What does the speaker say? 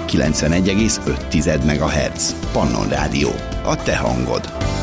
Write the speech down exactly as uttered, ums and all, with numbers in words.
kilencvenegy egész öt megahertz. Pannon Rádió. A te hangod.